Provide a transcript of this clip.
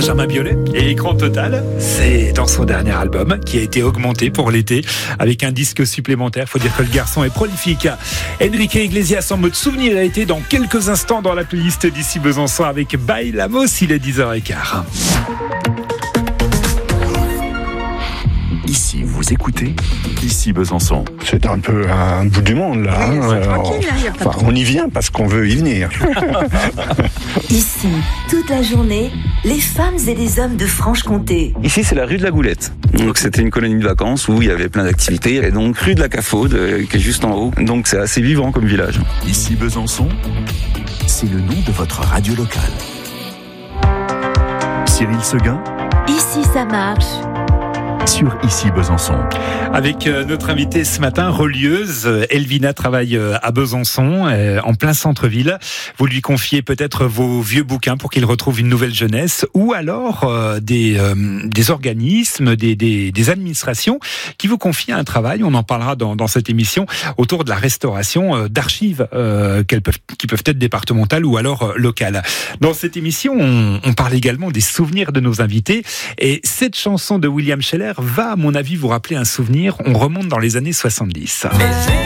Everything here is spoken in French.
Benjamin Biolay et Écran Total, c'est dans son dernier album qui a été augmenté pour l'été avec un disque supplémentaire. Faut dire que le garçon est prolifique. Enrique Iglesias en mode souvenir a été dans quelques instants dans la playlist d'ici Besançon avec Bailamos, il est 10h15. Ici, vous écoutez Ici Besançon. C'est un peu un bout du monde, là. Oui, c'est tranquille, hein, y a pas de on y vient parce qu'on veut y venir. Ici, toute la journée, les femmes et les hommes de Franche-Comté. Ici, c'est la rue de la Goulette. Donc, c'était une colonie de vacances où il y avait plein d'activités. Et donc, rue de la Cafaude, qui est juste en haut. Donc, c'est assez vivant comme village. Ici Besançon, c'est le nom de votre radio locale. Cyril Seguin, Ici, ça marche. sur Ici Besançon. Avec notre invitée ce matin, relieuse, Elvina travaille à Besançon, en plein centre-ville. Vous lui confiez peut-être vos vieux bouquins pour qu'il retrouve une nouvelle jeunesse, ou alors des organismes, des administrations qui vous confient un travail. On en parlera dans cette émission autour de la restauration d'archives qui peuvent être départementales ou alors locales. Dans cette émission, on parle également des souvenirs de nos invités, et cette chanson de William Scheller va, à mon avis, vous rappeler un souvenir. On remonte dans les années 70.